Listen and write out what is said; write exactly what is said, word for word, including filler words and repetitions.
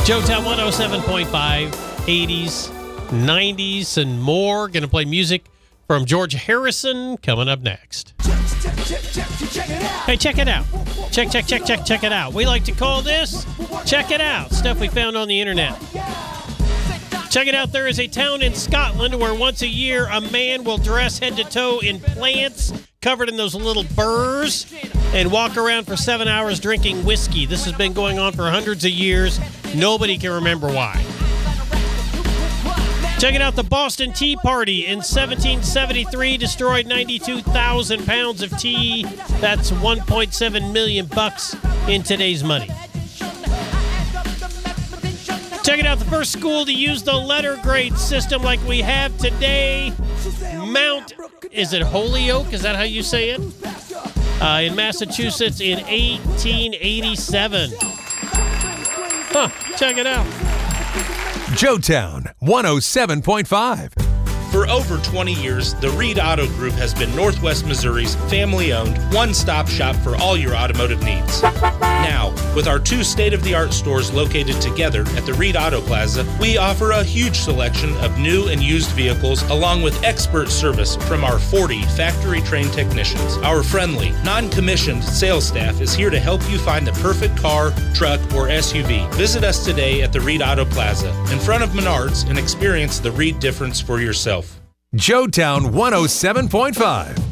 Joetown one oh seven point five, eighties, nineties, and more. Going to play music from George Harrison coming up next. Hey, check it out. Check, check, check, check, check it out. We like to call this Check It Out. Stuff we found on the internet. Check it out. There is a town in Scotland where once a year a man will dress head to toe in plants covered in those little burrs and walk around for seven hours drinking whiskey. This has been going on for hundreds of years. Nobody can remember why. Check it out. The Boston Tea Party in seventeen seventy-three destroyed ninety-two thousand pounds of tea. That's one point seven million bucks in today's money. Check it out. The first school to use the letter grade system like we have today. Mount, is it Holyoke? Is that how you say it? Uh, in Massachusetts in eighteen eighty-seven. Huh, check it out. Joetown one oh seven point five. For over twenty years, the Reed Auto Group has been Northwest Missouri's family-owned, one-stop shop for all your automotive needs. Now, with our two state-of-the-art stores located together at the Reed Auto Plaza, we offer a huge selection of new and used vehicles along with expert service from our forty factory-trained technicians. Our friendly, non-commissioned sales staff is here to help you find the perfect car, truck, or S U V. Visit us today at the Reed Auto Plaza in front of Menards and experience the Reed difference for yourself. Joetown one oh seven point five.